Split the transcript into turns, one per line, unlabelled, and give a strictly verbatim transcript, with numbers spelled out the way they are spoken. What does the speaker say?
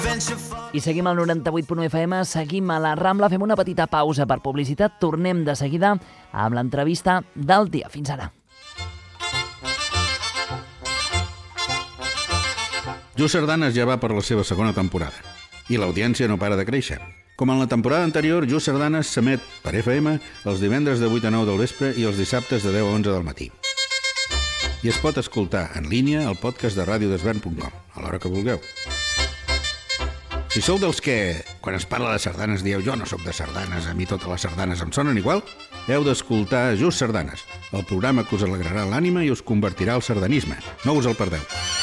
I seguim al noranta-vuit punt u F M, seguim a la Rambla, fem una petita pausa per publicitat, tornem de seguida amb l'entrevista del dia. Fins ara.
Just Sardanes ja va per la seva segona temporada i l'audiència no para de créixer. Com en la temporada anterior, Just Sardanes s'emet per F M els divendres de vuit a nou del vespre i els dissabtes de deu a onze del matí. I es pot escoltar en línia al podcast de radio desvern punt com, a l'hora que vulgueu. Si sou dels que, quan es parla de sardanes, dieu jo no sóc de sardanes, a mi totes les sardanes em sonen igual, heu d'escoltar Just Sardanes, el programa que us alegrarà l'ànima i us convertirà al sardanisme. No us el perdeu.